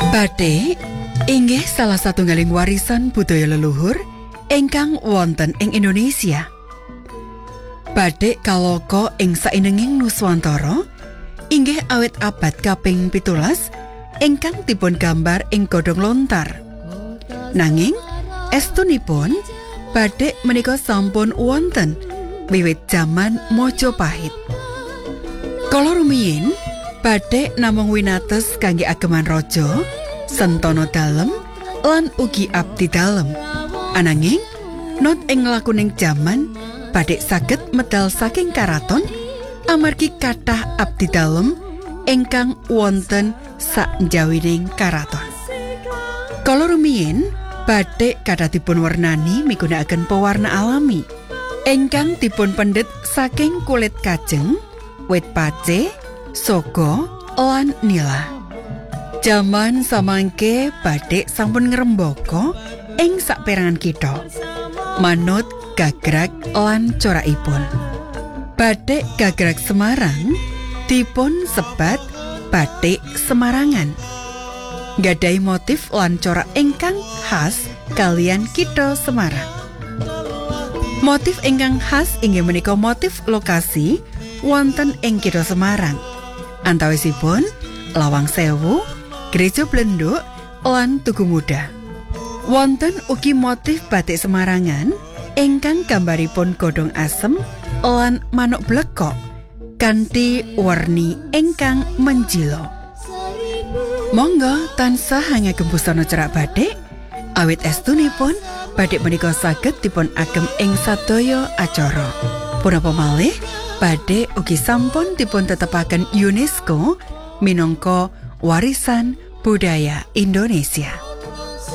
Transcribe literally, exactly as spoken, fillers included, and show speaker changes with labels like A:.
A: Bathik inggih salah satunggaling warisan budaya leluhur ingkang wonten ing Indonesia. Bathik kaloka ing saindenging Nuswantara inggih awit abad kaping pitulas ingkang dipun gambar ing godhong lontar. Nanging estunipun bathik menika sampun wonten wiwit jaman Majapahit. Kala rumiyin bathik namung winates kangge ageman raja, sentana dalem lan ugi abdi dalem. Ananging not ing lakuning jaman bathik saged medal saking karaton amargi kathah abdi dalem ingkang wonten sakjawining karaton. Kala rumiyin bathik kathah dipun wernani migunakaken pewarna alami ingkang dipun pendhet saking kulit kajeng, wit pace, sogo, lan nila. Jaman samangke bathik sampun ngrembaka ing saperangan kitha manut gagrag lan corakipun. Bathik gagrag Semarang dipun sebat bathik Semarangan. Gadhahi motif lan corak ingkang khas kalian kitha Semarang. Motif ingkang khas inggih menika motif lokasi wonten ing kitha Semarang. Antawisipun Lawang Sewu, Gereja Blenduk, lan Tugu Muda. Wonten ugi motif bathik Semarangan ingkang gambaripun godhong asem lan manuk blekok kanthi warni ingkang menjilo. Monggo tansah ngagem busana cerak bathik awit estunipun bathik menika saged dipun agem ing sadaya acara. Punapa malih bathik ugi sampun dipun tetepaken UNESCO minangka warisan budaya Indonesia.